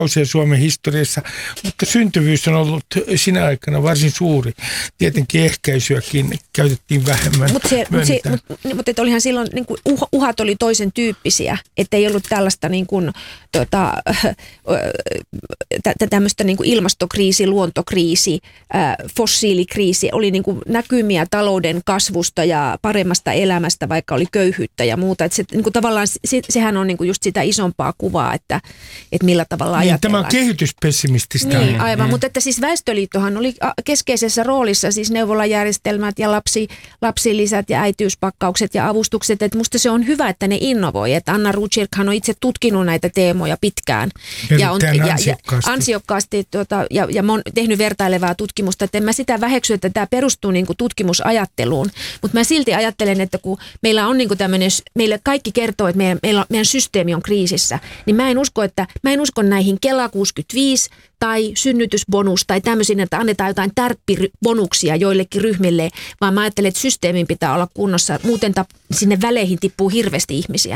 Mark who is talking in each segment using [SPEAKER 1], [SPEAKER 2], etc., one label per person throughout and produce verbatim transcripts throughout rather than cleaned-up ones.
[SPEAKER 1] kausia Suomen historiassa, mutta syntyvyys on ollut sinä aikana varsin suuri. Tietenkin ehkäisyäkin käytettiin vähemmän.
[SPEAKER 2] Mutta mut, mut, mut, olihan silloin, niin kuin, uh, uhat oli toisen tyyppisiä, että ei ollut tällaista niin kuin, tota, tä, tämmöistä niin kuin ilmastokriisi, luontokriisi, äh, fossiilikriisi, oli niin kuin näkymiä talouden kasvusta ja paremmasta elämästä, vaikka oli köyhyyttä ja muuta. Et se, niin kuin tavallaan se, sehän on niin kuin just sitä isompaa kuvaa, että, että millä tavalla
[SPEAKER 1] niin,
[SPEAKER 2] ajatellaan.
[SPEAKER 1] Tämä on kehityspessimististä.
[SPEAKER 2] Niin, aivan, mm. mutta että siis Väestöliittohan oli keskeisessä roolissa, siis neuvolajärjestelmät ja lapsi, lapsilisät ja äitiyspakkaukset ja avustukset, että musta se on hyvä, että ne innovoi, että Anna Rotkirkhan on itse tutkinut näitä teemoja pitkään. Ja, on, ja,
[SPEAKER 1] ansiokkaasti.
[SPEAKER 2] ja ansiokkaasti tuota, ja, ja mon, tehnyt vertailevaa tutkimusta, että en mä sitä väheksy, että tämä perustuu niin kuin tutkimusajatteluun, mutta mä silti ajattelen, että kun meillä on niin kuin tämmöinen, meille kaikki kertoo, että meidän, meillä, meidän systeemi on kriisissä, niin mä en usko, että mä en usko näihin Kela kuusikymmentäviisi tai synnytysbonus tai tämmöisiin, että annetaan jotain tärppibonuksia joillekin ryhmille, vaan mä ajattelen, että systeemin pitää olla kunnossa, muuten tap, sinne väleihin tippuu hirveästi ihmisiä.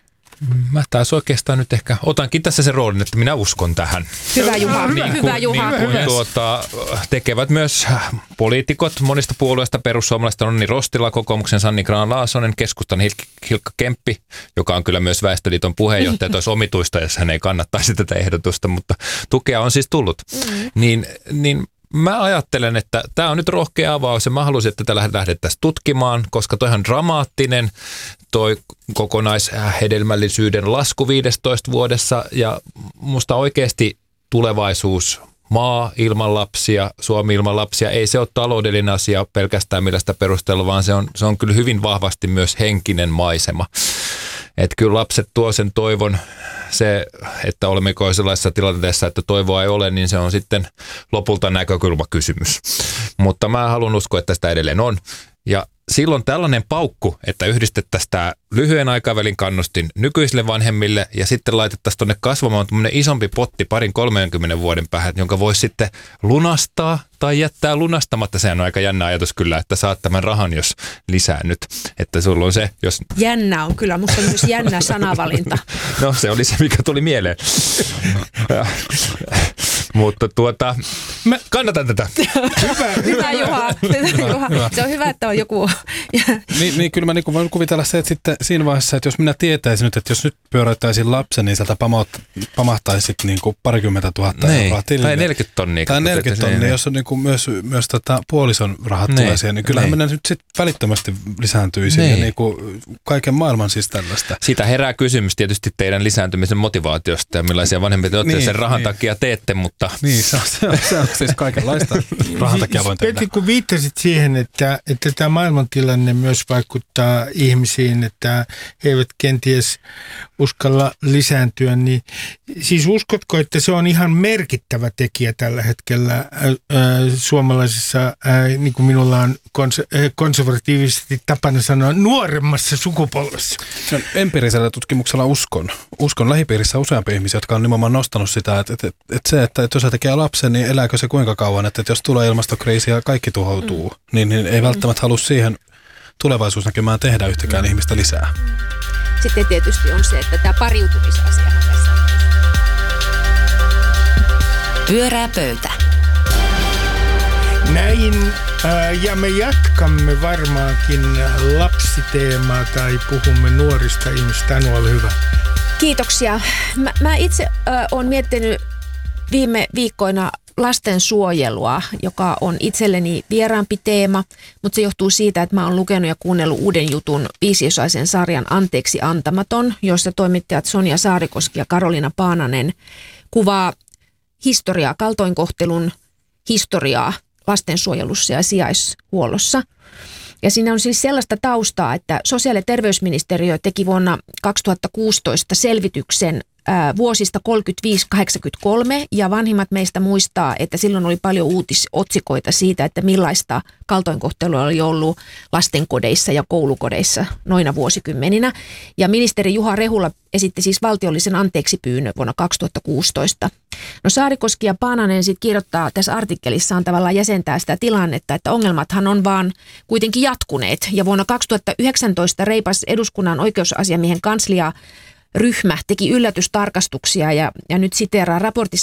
[SPEAKER 3] Mä taas oikeastaan nyt ehkä otankin tässä sen roolin, että minä uskon tähän.
[SPEAKER 2] Hyvä Juha,
[SPEAKER 3] niin
[SPEAKER 2] hyvä
[SPEAKER 3] kuin,
[SPEAKER 2] Juha.
[SPEAKER 3] Niin kuin tuota, tekevät myös poliitikot monista puolueista, perussuomalaista Onni Rostila, kokoomuksen Sanni Grahn-Laasonen, keskustan Hilkka Kemppi, joka on kyllä myös Väestöliiton puheenjohtaja, olisi omituista, jos hän ei kannattaisi tätä ehdotusta, mutta tukea on siis tullut. Mm. Niin, niin mä ajattelen, että tämä on nyt rohkea avaus ja mä haluaisin, että tätä lähdettäisiin tutkimaan, koska toihan dramaattinen, toi kokonaishedelmällisyyden lasku viidessätoista vuodessa ja musta oikeasti tulevaisuus, maa ilman lapsia, Suomi ilman lapsia, ei se ole taloudellinen asia pelkästään millä sitä perustella, vaan se on, se on kyllä hyvin vahvasti myös henkinen maisema. Että kyllä lapset tuo sen toivon, se, että olemmeko sellaisessa tilanteessa, että toivoa ei ole, niin se on sitten lopulta näkökulmakysymys. Mutta mä haluan uskoa, että sitä edelleen on. Ja silloin tällainen paukku, että yhdistettäisiin tämä lyhyen aikavälin kannustin nykyisille vanhemmille ja sitten laitettaisiin tuonne kasvamaan tämmöinen isompi potti parin kolmenkymmenen vuoden päähän, jonka voisi sitten lunastaa tai jättää lunastamatta. Sehän on aika jännä ajatus kyllä, että saat tämän rahan, jos lisää nyt. Että sulla on se, jos...
[SPEAKER 2] Jännä on kyllä, musta on myös jännä sanavalinta.
[SPEAKER 3] No se oli se, mikä tuli mieleen. Mutta tuota, mä kannatan tätä.
[SPEAKER 2] Hyvä, hyvä Juha. Hyvä, Juha. Hyvä. Se on hyvä, että on joku.
[SPEAKER 4] niin, niin kyllä mä niin voin kuvitella se, että sitten siinä vaiheessa, että jos minä tietäisin nyt, että jos nyt pyöräyttäisin lapsen, niin sieltä pamahtaisi niin kuin parikymmentä tuhatta
[SPEAKER 3] niin,
[SPEAKER 4] euroa tilille.
[SPEAKER 3] Tai neljäkymmentä tonnia.
[SPEAKER 4] Tai neljäkymmentä tonnia, jos on niin kuin myös, myös tota puolison rahat niin, tulee siihen, niin kyllähän niin. Minä nyt sitten välittömästi lisääntyisi. Niin. Ja niin kuin kaiken maailman siis tällaista.
[SPEAKER 3] Sitä herää kysymys tietysti teidän lisääntymisen motivaatiosta ja millaisia vanhempia te olette niin, sen rahan niin. takia teette, mutta...
[SPEAKER 4] Niin, se on, se on, se on siis kaikenlaista rahan takia voin tehdä.
[SPEAKER 1] Petri, kun viittasit siihen, että, että tämä maailmantilanne myös vaikuttaa ihmisiin, että he eivät kenties uskalla lisääntyä, niin siis uskotko, että se on ihan merkittävä tekijä tällä hetkellä ää, suomalaisessa, ää, niin kuin minulla on konse- konservatiivisesti tapana sanoa, nuoremmassa sukupolvessa?
[SPEAKER 4] No, empiirisellä tutkimuksella uskon. Uskon lähipiirissä useampia ihmisiä, jotka on nimenomaan nostanut sitä, että, että, että se, että, että jos se tekee lapsen, niin elääkö se kuinka kauan, että, että jos tulee ilmastokriisi ja kaikki tuhoutuu, mm. niin, niin ei välttämättä halua siihen tulevaisuusnäkymään tehdä yhtäkään mm. ihmistä lisää.
[SPEAKER 2] Sitten tietysti on se, että tämä pariutumisasiahan tässä on.
[SPEAKER 5] Pyörää pöytä.
[SPEAKER 1] Näin, ää, ja me jatkamme varmaankin lapsiteemaa tai puhumme nuorista ihmistä. Anu, ole hyvä.
[SPEAKER 2] Kiitoksia. Mä, mä itse äh, olen miettinyt viime viikkoina lastensuojelua, joka on itselleni vieraampi teema, mutta se johtuu siitä, että mä oon lukenut ja kuunnellut uuden jutun viisiosaisen sarjan Anteeksi antamaton, jossa toimittajat Sonja Saarikoski ja Karoliina Paananen kuvaa historiaa, kaltoinkohtelun historiaa lastensuojelussa ja sijaishuollossa. Ja siinä on siis sellaista taustaa, että sosiaali- ja terveysministeriö teki vuonna kaksituhattakuusitoista selvityksen ää, vuosista kolmekymmentäviisi kahdeksankymmentäkolme ja vanhimmat meistä muistaa, että silloin oli paljon uutisotsikoita siitä, että millaista kaltoinkohtelua oli ollut lastenkodeissa ja koulukodeissa noina vuosikymmeninä. Ja ministeri Juha Rehula esitti siis valtiollisen anteeksipyynnön vuonna kaksituhattakuusitoista. No Saarikoski ja Paananen sitten kirjoittaa tässä artikkelissaan tavallaan jäsentää sitä tilannetta, että ongelmathan on vaan kuitenkin jatkuneet. Ja vuonna kaksituhattayhdeksäntoista reipas eduskunnan oikeusasiamiehen kanslia ryhmä teki yllätystarkastuksia ja, ja nyt siteeraan raportissa